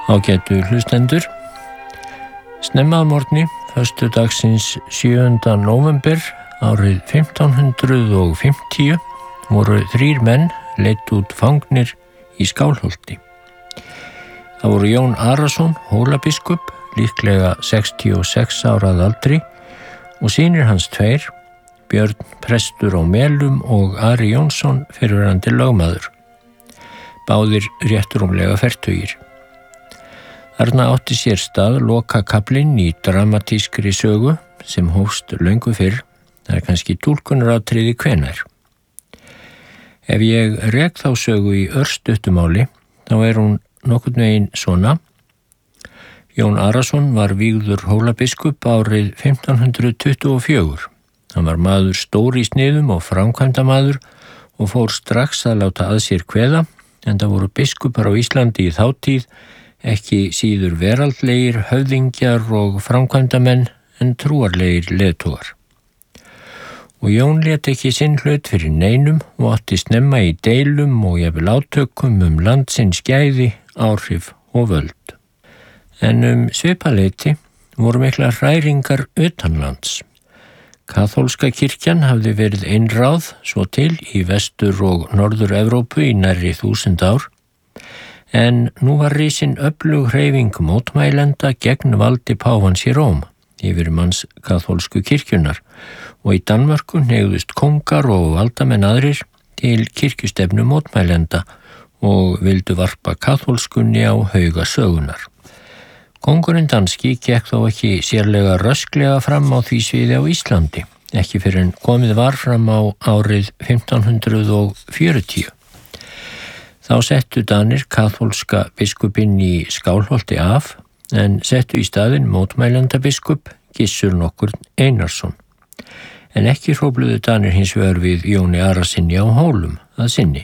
Ágætu hlustendur. Snemma að morgni, föstudagsins 7. nóvember árið 1550 voru 3 menn leitt út fangnir í Skálholti. Það voru Jón Arason, Hólabiskup, líklega 66 ára að aldri, og synir hans 2, Björn prestur á Melum og Ari Jónsson, fyrrverandi lögmaður. Báðir réttrúmlega fertugir. Þarna átti sér stað lokakaflinn í dramatískri sögu sem hófst löngu fyrr. Það kannski túlkunaratriði hvenær. Ef ég rek þá sögu í örstuttumáli, þá hún nokkurn veginn svona. Jón Arason var vígður Hólabiskup árið 1524. Hann var maður stór í sniðum og framkvæmdamaður og fór strax að láta að sér kveða, enda voru biskupar á Íslandi í þá tíð ekki síður veraldlegir, höfðingjar og framkvæmdamenn en trúarlegir leiðtogar. Og Jón lét ekki sinn hlut fyrir neinum og átti snemma í deilum og jafnvel átökum landsins gæði, áhrif og völd. En svipaleyti voru miklar hræringar utanlands. Kaþólska kirkjan hafði verið einráð svo til í Vestur- og Norður-Evrópu í nærri 1000 ár, en nú var risin öflug hreyfing mótmælenda gegn valdi páfans í Róm, yfirmanns kaþólsku kirkjunar, og í Danmörku hneigðust kóngar og valdamenn aðrir til kirkjustefnu mótmælenda og vildu varpa kaþólskunni á hauga sögunar. Kóngurinn danski gekk þó ekki sérlega rösklega fram á því sviði á Íslandi, ekki fyrr en komið var fram á árið 1540. Þá settu Danir kaþólska biskupinn í Skálholti af, en settu í staðinn mótmælendabiskup Gissur nokkurn Einarsson. En ekki hrófluðu Danir hins vegar við Jóni Arasyni á Hólum að sinni.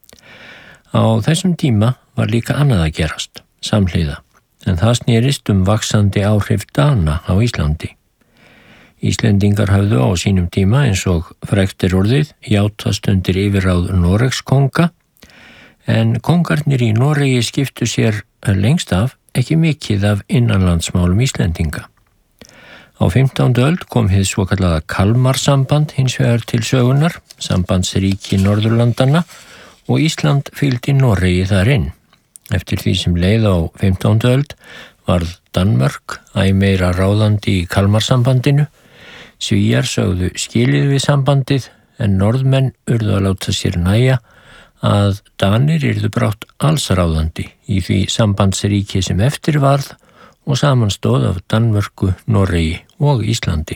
Á þessum tíma var líka annað að gerast, samhliða, en það snerist vaxandi áhrif Dana á Íslandi. Íslendingar hafðu á sínum tíma, eins og frægt orðið, játast undir yfirráð Noregskonga, en kongarnir í Noregi skiptu sér lengst af ekki mikið af innanlandsmálum Íslendinga. Á 15. öld kom hið svokallaða Kalmarsamband hins vegar til sögunar, sambandsríki Norðurlandanna, og Ísland fylgdi Noregi þar inn. Eftir því sem leið á 15. öld varð Danmörk æ meira ráðandi í Kalmarsambandinu. Svíar sögðu skilið við sambandið, en norðmenn urðu að láta sér nægja að Danir yrðu brátt allsráðandi í því sambandsríki sem eftir varð og samanstóð af Danmörku, Noregi og Íslandi.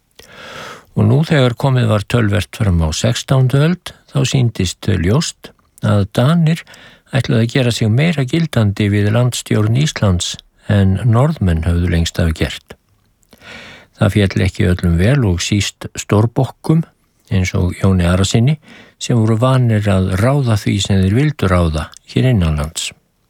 Og nú þegar komið var tölvert fram á 16. öld, þá sýndist ljóst að Danir ætlaði að gera sig meira gildandi við landstjórn Íslands en norðmenn höfðu lengst af gert. Það féll ekki öllum vel og síst stórbokkum, eins og Jóni Arasyni, sem voru vanir að ráða því sem þeir vildu ráða hér innanlands.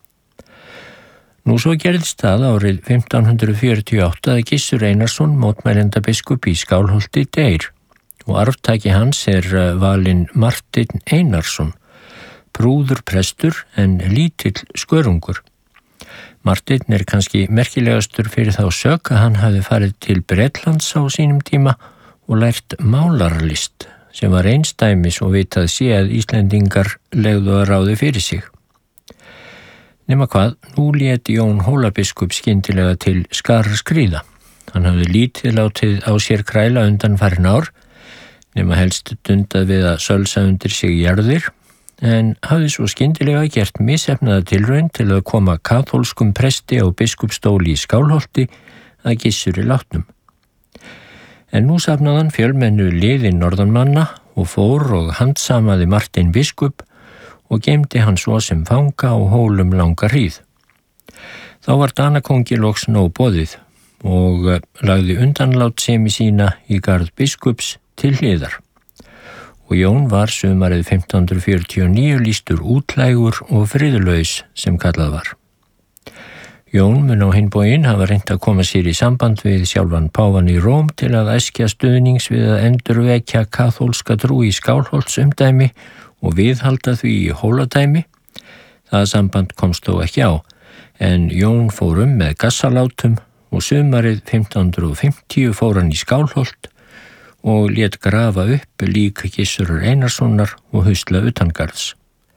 Nú svo gerðist það árið 1548 að Gissur Einarsson, mótmælendabiskup í Skálholti, deyr, og arftaki hans valinn Marteinn Einarsson, prúður prestur en lítill skörungur. Marteinn kannski merkilegastur fyrir þá sök að hann hafði farið til Bretlands á sínum tíma og lært málaralist, sem var einstæmis og vitað sé að Íslendingar legðu að ráði fyrir sig. Nema hvað, nú lét Jón Hólabiskup skyndilega til skara skríða. Hann hafði lítið látið á sér kræla undanfarin ár, nema helst dundað við að sölsa undir sig jarðir, en hafði svo skyndilega gert misheppnaða tilraun til að koma kaþólskum presti á biskupstóli í Skálholti að Gissuri látnum. En nú safnaði hann fjölmennu liði norðanmanna og fór og handsamaði Marteinn biskup og geymdi hann svo sem fanga á Hólum langa hríð. Þá var Danakóngi loks nóg boðið og lagði undanlátssemi sína í garð biskups til hliðar. Og Jón var sumarið 1549 lýstur útlægur og friðlaus sem kallað var. Jón mun á hinn bóginn hafa reynt að koma sér í samband við sjálfan páfan í Róm til að æskja stuðnings við að endurvekja kaþólska trú í Skálholtsumdæmi og viðhalda því í Hóladæmi. Það samband komst þó ekki á, en Jón fór með gassalátum og sumarið 1550 fór hann í Skálholt og lét grafa upp lík Gissurar Einarssonar og husla utangarðs.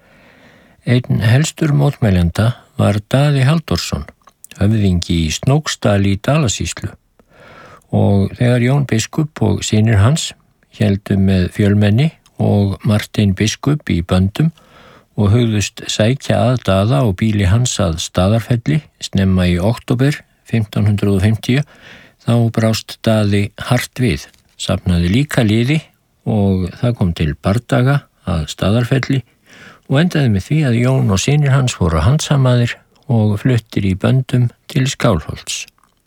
Einn helstur mótmæljanda var Daði Halldórsson, höfðingi í Snóksdal í Dalasýslu, og þegar Jón biskup og synir hans héldu með fjölmenni og Martein biskup í böndum og hugðust sækja að Daða og bíli hans að Staðarfelli snemma í október 1550, þá brást Daði hart við, safnaði líka liði og það kom til bardaga að Staðarfelli og endaði með því að Jón og synir hans voru handsamaðir og fluttir í böndum til Skálholts.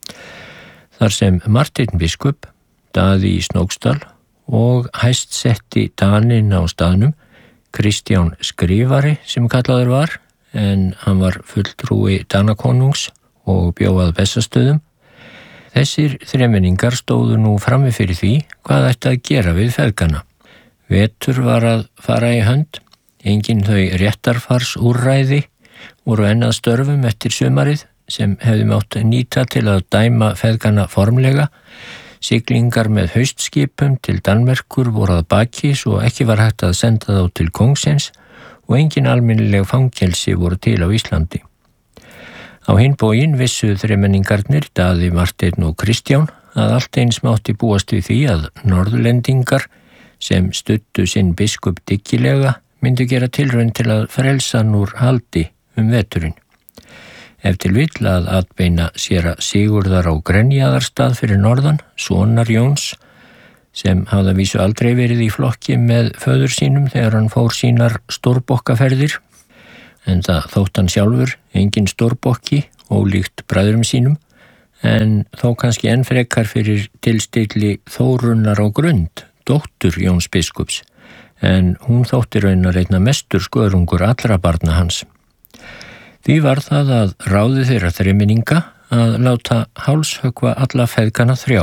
Þar sem Marteinn biskup, Daði í Snóksdal og hæst setti Daninn á staðnum, Kristján Skrifari sem kallaður var, en hann var fulltrúi Danakonungs og bjóð að Bessastöðum. Þessir þremenningar stóðu nú frammi fyrir því hvað ætti að gera við feðgana. Vetur var að fara í hönd, engin þau réttarfarsúrræði voru enn að störfum eftir sumarið sem hefði mátt nýta til að dæma feðgana formlega. Siglingar með haustskipum til Danmerkur voru að baki svo ekki var hægt að senda þá til kongsins og engin almennileg fangelsi voru til á Íslandi. Á hinn bóginn vissu þremenningarnir, Daði, Marteinn og Kristján, að allt eins mátti búast við því að Norðlendingar sem studdu sinn biskup dyggilega myndu gera tilraun til að frelsa hann úr haldi veturinn. Ef til vill að atbeina séra Sigurðar á Grenjaðarstað fyrir norðan, sonar Jóns, sem hafði að vísu aldrei verið í flokki með föður sínum þegar hann fór sínar stórbokkaferðir, en það þótt hann sjálfur engin stórbokki, ólíkt bræðrum sínum, en þó kannski enn frekar fyrir tilstilli Þórunnar á Grund, dóttur Jóns biskups, en hún þótti raunar einna mestur skörungur allra barna hans. Því var það að ráði þeirra þremenninga að láta hálshöggva alla feðgana 3.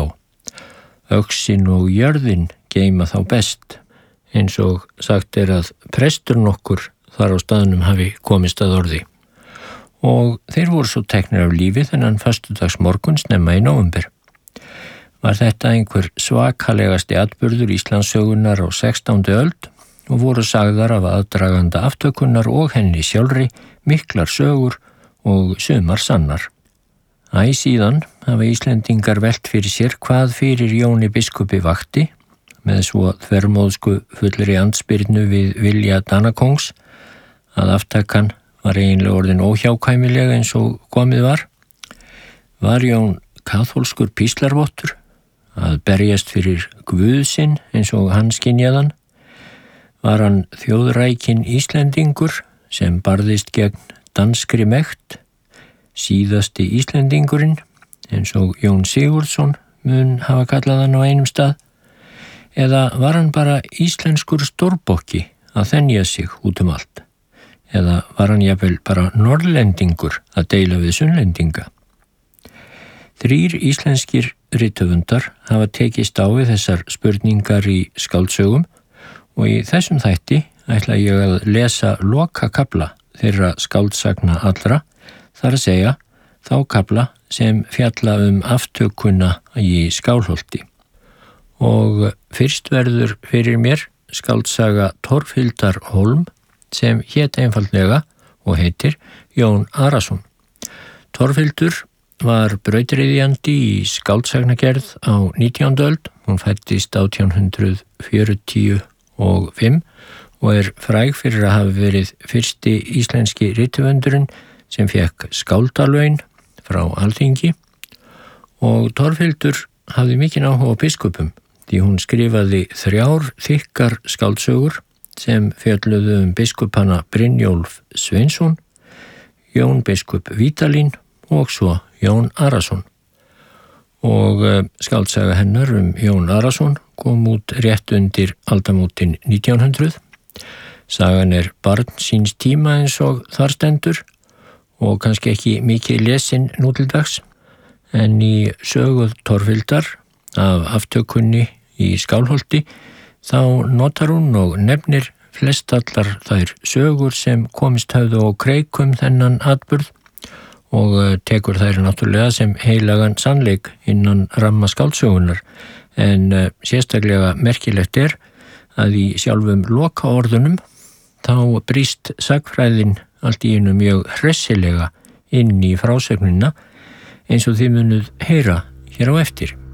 Öxin og jörðin geyma þá best, eins og sagt að prestur nokkur þar á staðnum hafi komist að orði. Og þeir voru svo teknir af lífi þennan föstudagsmorgun snemma í nóvember. Var þetta einhver svakalegasti atburður Íslandssögunnar á 16. öld og voru sagðar af aðdraganda aftökunnar og henni sjálfri miklar sögur og sumar sannar. Æ síðan hafa Íslendingar velt fyrir sér hvað fyrir Jóni biskupi vakti, með svo þvermóðsku fullri andspyrnu við vilja Danakongs, að aftakan var eiginlega orðin óhjákvæmilega eins og komið var. Var Jón kaþólskur píslarvottur, að berjast fyrir Guð sinn eins og hann skynjaðan? Var hann þjóðrækin Íslendingur sem barðist gegn danskri mekt, síðasti Íslendingurinn, eins og Jón Sigurðsson mun hafa kallað hann á einum stað, eða var hann bara íslenskur stórbokki að þenja sig út allt, eða var hann jafnvel bara norrlendingur að deila við sunnlendinga? 3 íslenskir rithöfundar hafa tekist á við þessar spurningar í skáldsögum og í þessum þætti ætla ég að lesa lokakafla þeirra skáldsagna allra, þar að segja þá kafla sem fjalla aftökuna í Skálholti. Og fyrst verður fyrir mér skáldsaga Torfhildar Hólm sem hét einfaldlega og heitir Jón Arason. Torfhildur var brautryðjandi í skáldsagnagerð á 19. öld, hún fæddist 1845 og fræg fyrir að hafa verið fyrsti íslenski rithöfundurinn sem fekk skáldalaun frá Alþingi, og Torfhildur hafði mikinn áhuga á biskupum því hún skrifaði 3 þykkar skáldsögur sem fjölluðu biskupana Brynjólf Sveinsson, Jón biskup Vídalín og svo Jón Arason. Og skáldsaga hennar Jón Arason kom út rétt undir aldamótin 1900. Sagan barn síns tíma eins og þar stendur og kannski ekki mikið lesin nú til dags, en í sögu Torfhildar af aftökunni í Skálholti þá notar hún og nefnir flestallar þær sögur sem komist höfðu á kreikum þennan atburð og tekur þær náttúrulega sem heilagan sannleik innan ramma skáldsögunar, en sérstaklega merkilegt að í sjálfum lokaorðunum þá brýst sagfræðin allt í einu mjög hressilega inn í frásögnina eins og þið munuð heyra hér á eftir.